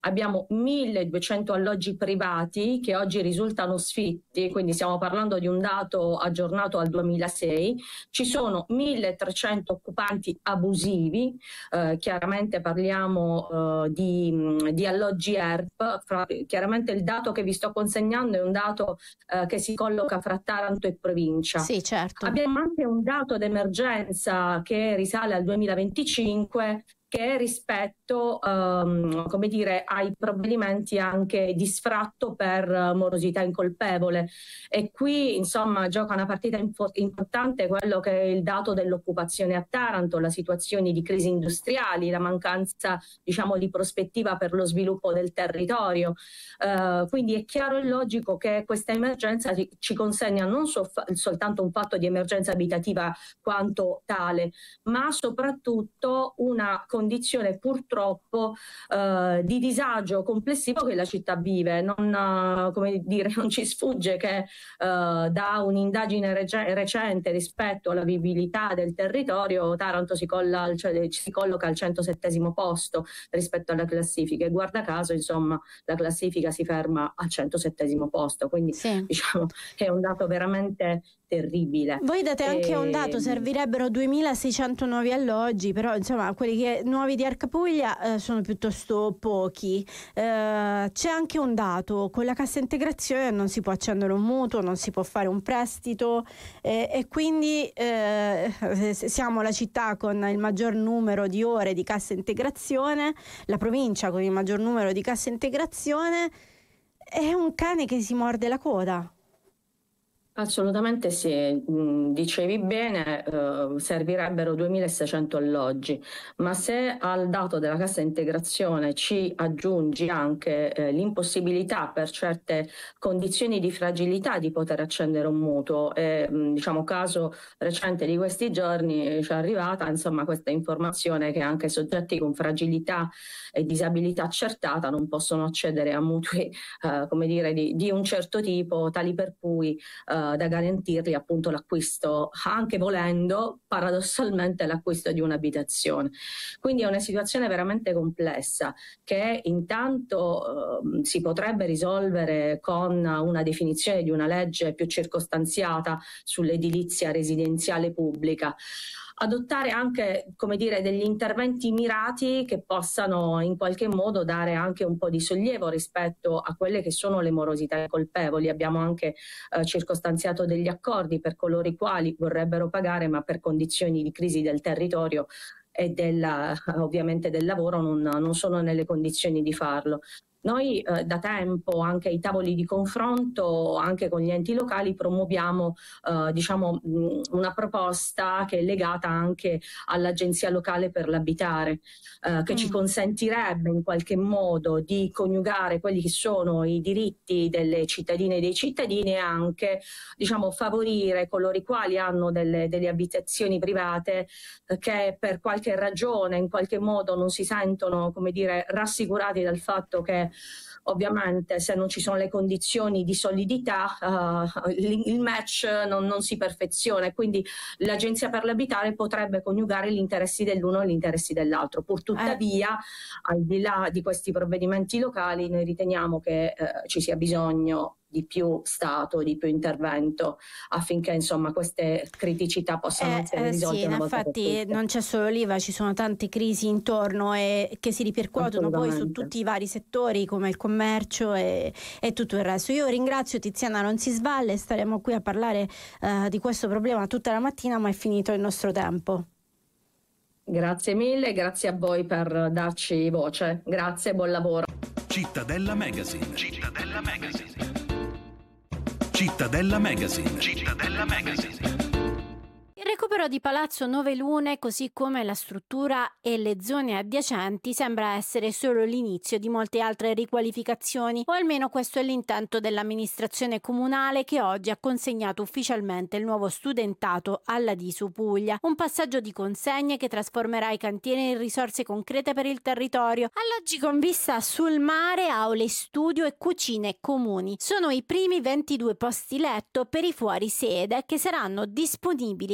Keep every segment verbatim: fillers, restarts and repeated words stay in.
abbiamo milleduecento alloggi privati che oggi risultano sfitti, quindi stiamo parlando di un dato aggiornato al duemilasei, ci sono milletrecento occupanti abusivi, eh, chiaramente parliamo eh, di, di alloggi E R P, fra, chiaramente il dato che vi sto consegnando è un dato eh, che si colloca fra Taranto e provincia. Sì, certo. Abbiamo anche un dato d'emergenza che risale al duemilaventicinque, che è rispetto um, come dire, ai provvedimenti anche di sfratto per uh, morosità incolpevole, e qui insomma gioca una partita importante quello che è il dato dell'occupazione a Taranto, la situazione di crisi industriali, la mancanza diciamo di prospettiva per lo sviluppo del territorio, uh, quindi è chiaro e logico che questa emergenza ci consegna non so, soltanto un fatto di emergenza abitativa quanto tale, ma soprattutto una condizione purtroppo eh, di disagio complessivo che la città vive. Non, uh, come dire, non ci sfugge che uh, da un'indagine rec- recente rispetto alla vivibilità del territorio Taranto si, colla al, cioè, si colloca al centosettesimo posto rispetto alla classifica, e guarda caso insomma la classifica si ferma al centosettesimo posto, quindi sì, diciamo è un dato veramente terribile. Voi date anche e... un dato, servirebbero duemilaseicento nuovi alloggi, però insomma quelli che nuovi di Arca Puglia eh, sono piuttosto pochi. Eh, c'è anche un dato: con la cassa integrazione non si può accendere un mutuo, non si può fare un prestito, eh, e quindi eh, siamo la città con il maggior numero di ore di cassa integrazione, la provincia con il maggior numero di cassa integrazione. È un cane che si morde la coda. Assolutamente sì, dicevi bene, eh, servirebbero duemilaseicento alloggi, ma se al dato della cassa integrazione ci aggiungi anche eh, l'impossibilità per certe condizioni di fragilità di poter accendere un mutuo, e diciamo caso recente di questi giorni ci è arrivata insomma questa informazione che anche soggetti con fragilità e disabilità accertata non possono accedere a mutui eh, come dire di, di un certo tipo, tali per cui eh, da garantirgli appunto l'acquisto, anche volendo paradossalmente l'acquisto di un'abitazione. Quindi è una situazione veramente complessa che intanto eh, si potrebbe risolvere con una definizione di una legge più circostanziata sull'edilizia residenziale pubblica, adottare anche come dire degli interventi mirati che possano in qualche modo dare anche un po' di sollievo rispetto a quelle che sono le morosità colpevoli. Abbiamo anche eh, circostanziato degli accordi per coloro i quali vorrebbero pagare ma per condizioni di crisi del territorio e della, ovviamente del lavoro non, non sono nelle condizioni di farlo. Noi eh, da tempo anche ai tavoli di confronto anche con gli enti locali promuoviamo eh, diciamo mh, una proposta che è legata anche all'agenzia locale per l'abitare, eh, che mm. ci consentirebbe in qualche modo di coniugare quelli che sono i diritti delle cittadine e dei cittadini e anche diciamo favorire coloro i quali hanno delle, delle abitazioni private eh, che per qualche ragione in qualche modo non si sentono come dire rassicurati dal fatto che ovviamente se non ci sono le condizioni di solidità uh, il, il match non, non si perfeziona, e quindi l'agenzia per l'abitare potrebbe coniugare gli interessi dell'uno e gli interessi dell'altro. Pur tuttavia eh. al di là di questi provvedimenti locali noi riteniamo che uh, ci sia bisogno di più Stato, di più intervento affinché insomma queste criticità possano eh, essere eh, risolte sì, una volta infatti per tutte. Non c'è solo l'I V A, ci sono tante crisi intorno e che si ripercuotono poi su tutti i vari settori come il commercio e, e tutto il resto. Io ringrazio Tiziana Ronzisvalle, staremo qui a parlare uh, di questo problema tutta la mattina, ma è finito il nostro tempo. Grazie mille, grazie a voi per darci voce, grazie e buon lavoro. Cittadella Magazine. Cittadella Magazine. Cittadella Magazine. Cittadella Magazine. Il recupero di Palazzo Nove Lune, così come la struttura e le zone adiacenti, sembra essere solo l'inizio di molte altre riqualificazioni, o almeno questo è l'intento dell'amministrazione comunale che oggi ha consegnato ufficialmente il nuovo studentato alla D I S U Puglia. Un passaggio di consegne che trasformerà i cantieri in risorse concrete per il territorio. Alloggi con vista sul mare, aule studio e cucine comuni. Sono i primi ventidue posti letto per i fuorisede che saranno disponibili dall'inizio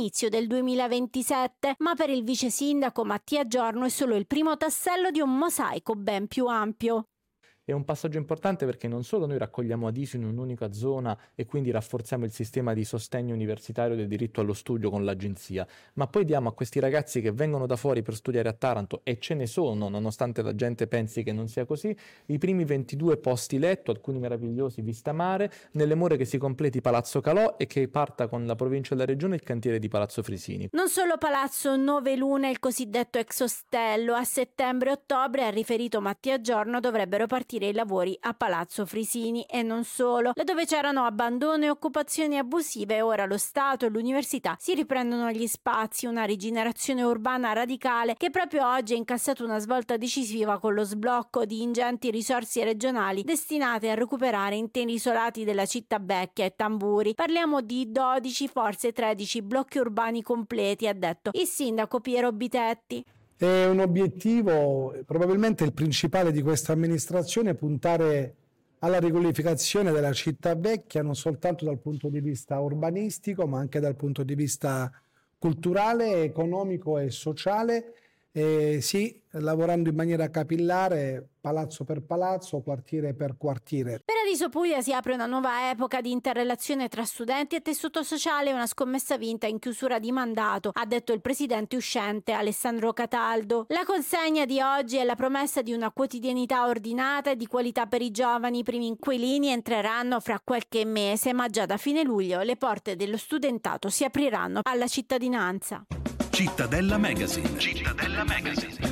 all'inizio del duemilaventisette, ma per il vice sindaco Mattia Giorno è solo il primo tassello di un mosaico ben più ampio. È un passaggio importante perché non solo noi raccogliamo Adiso in un'unica zona e quindi rafforziamo il sistema di sostegno universitario del diritto allo studio con l'agenzia, ma poi diamo a questi ragazzi che vengono da fuori per studiare a Taranto, e ce ne sono, nonostante la gente pensi che non sia così, i primi ventidue posti letto, alcuni meravigliosi vista mare, nelle more che si completi Palazzo Calò e che parta con la provincia e la regione il cantiere di Palazzo Frisini. Non solo Palazzo Nove Lune, il cosiddetto ex ostello, a settembre e ottobre, ha riferito Mattia Giorno, dovrebbero partire i lavori a Palazzo Frisini, e non solo. Laddove c'erano abbandono e occupazioni abusive, ora lo Stato e l'università si riprendono gli spazi, una rigenerazione urbana radicale che proprio oggi ha incassato una svolta decisiva con lo sblocco di ingenti risorse regionali destinate a recuperare interi isolati della Città Vecchia e Tamburi. Parliamo di dodici, forse tredici blocchi urbani completi, ha detto il sindaco Piero Bitetti. È un obiettivo, probabilmente il principale di questa amministrazione, puntare alla riqualificazione della città vecchia, non soltanto dal punto di vista urbanistico, ma anche dal punto di vista culturale, economico e sociale. Eh, sì, lavorando in maniera capillare, palazzo per palazzo, quartiere per quartiere. Per Adiso Puglia si apre una nuova epoca di interrelazione tra studenti e tessuto sociale, una scommessa vinta in chiusura di mandato, ha detto il presidente uscente Alessandro Cataldo. La consegna di oggi è la promessa di una quotidianità ordinata e di qualità per i giovani. I primi inquilini entreranno fra qualche mese, ma già da fine luglio le porte dello studentato si apriranno alla cittadinanza. Cittadella Magazine. Cittadella Magazine.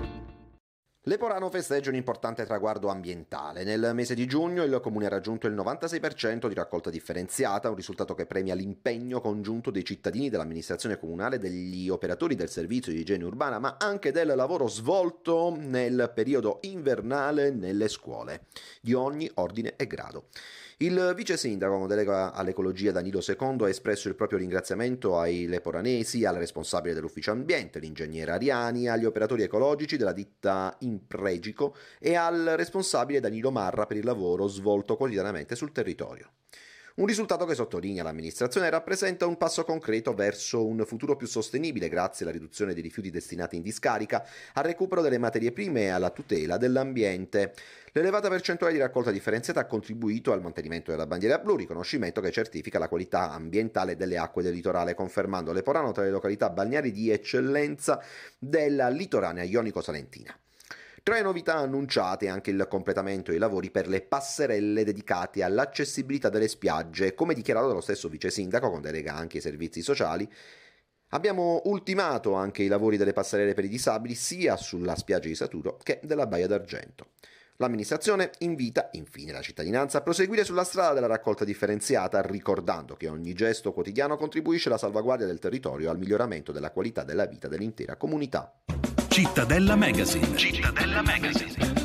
Leporano festeggia un importante traguardo ambientale. Nel mese di giugno il comune ha raggiunto il novantasei per cento di raccolta differenziata, un risultato che premia l'impegno congiunto dei cittadini, dell'amministrazione comunale, degli operatori del servizio di igiene urbana, ma anche del lavoro svolto nel periodo invernale nelle scuole di ogni ordine e grado. Il vice sindaco con delega all'ecologia Danilo Secondo ha espresso il proprio ringraziamento ai leporanesi, al responsabile dell'ufficio ambiente, l'ingegnere Ariani, agli operatori ecologici della ditta Impregico e al responsabile Danilo Marra per il lavoro svolto quotidianamente sul territorio. Un risultato che, sottolinea l'amministrazione, rappresenta un passo concreto verso un futuro più sostenibile grazie alla riduzione dei rifiuti destinati in discarica, al recupero delle materie prime e alla tutela dell'ambiente. L'elevata percentuale di raccolta differenziata ha contribuito al mantenimento della bandiera blu, riconoscimento che certifica la qualità ambientale delle acque del litorale, confermando Leporano tra le località balneari di eccellenza della litoranea ionico-salentina. Tra le novità annunciate anche il completamento dei lavori per le passerelle dedicate all'accessibilità delle spiagge, come dichiarato dallo stesso vice sindaco con delega anche ai servizi sociali. Abbiamo ultimato anche i lavori delle passerelle per i disabili sia sulla spiaggia di Saturo che della Baia d'Argento. L'amministrazione invita infine la cittadinanza a proseguire sulla strada della raccolta differenziata, ricordando che ogni gesto quotidiano contribuisce alla salvaguardia del territorio e al miglioramento della qualità della vita dell'intera comunità. Cittadella Magazine. Cittadella Magazine.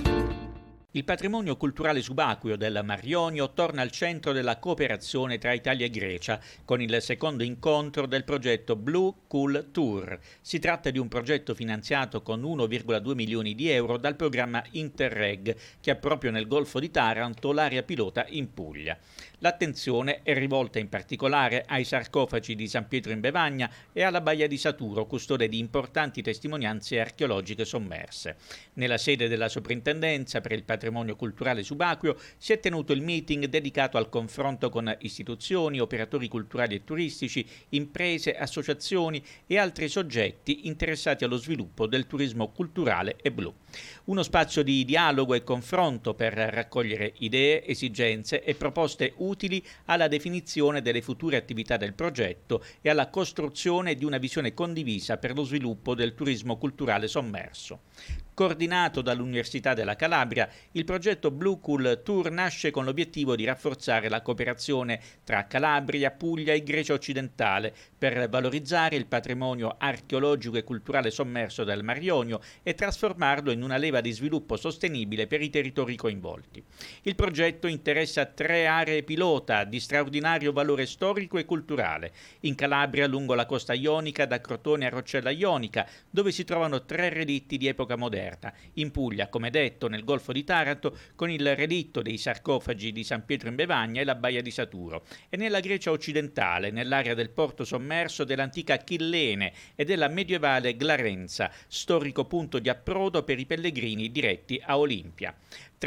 Il patrimonio culturale subacqueo del Mar Ionio torna al centro della cooperazione tra Italia e Grecia con il secondo incontro del progetto Blue Cool Tour. Si tratta di un progetto finanziato con uno virgola due milioni di euro dal programma Interreg, che ha proprio nel Golfo di Taranto l'area pilota in Puglia. L'attenzione è rivolta in particolare ai sarcofagi di San Pietro in Bevagna e alla Baia di Saturo, custode di importanti testimonianze archeologiche sommerse. Nella sede della Soprintendenza per il patrimonio culturale subacqueo si è tenuto il meeting dedicato al confronto con istituzioni, operatori culturali e turistici, imprese, associazioni e altri soggetti interessati allo sviluppo del turismo culturale e blu. Uno spazio di dialogo e confronto per raccogliere idee, esigenze e proposte utili alla definizione delle future attività del progetto e alla costruzione di una visione condivisa per lo sviluppo del turismo culturale sommerso. Coordinato dall'Università della Calabria, il progetto Blue Cool Tour nasce con l'obiettivo di rafforzare la cooperazione tra Calabria, Puglia e Grecia occidentale per valorizzare il patrimonio archeologico e culturale sommerso del Mar Ionio e trasformarlo in una leva di sviluppo sostenibile per i territori coinvolti. Il progetto interessa tre aree pilota di straordinario valore storico e culturale. In Calabria, lungo la costa ionica, da Crotone a Roccella Ionica, dove si trovano tre relitti di epoca moderna. Caserta, in Puglia, come detto, nel Golfo di Taranto, con il relitto dei sarcofagi di San Pietro in Bevagna e la Baia di Saturo, e nella Grecia occidentale, nell'area del porto sommerso dell'antica Chillene e della medievale Glarenza, storico punto di approdo per i pellegrini diretti a Olimpia.